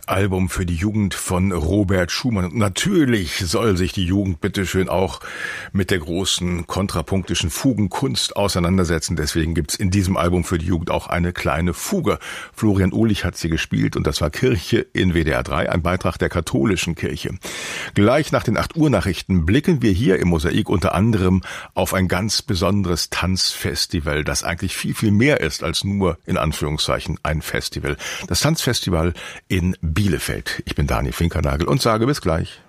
Album für die Jugend von Robert Schumann. Und natürlich soll sich die Jugend bitteschön auch mit der großen kontrapunktischen Fugenkunst auseinandersetzen. Deswegen gibt's in diesem Album für die Jugend auch eine kleine Fuge. Florian Uhlich hat sie gespielt und das war Kirche in WDR 3, ein Beitrag der katholischen Kirche. Gleich nach den 8 Uhr Nachrichten blicken wir hier im Mosaik unter anderem auf ein ganz besonderes Tanzfestival, das eigentlich viel, viel mehr ist als nur in Anführungszeichen ein Festival. Das Tanzfestival in Bielefeld. Ich bin Daniel Finkernagel und sage bis gleich.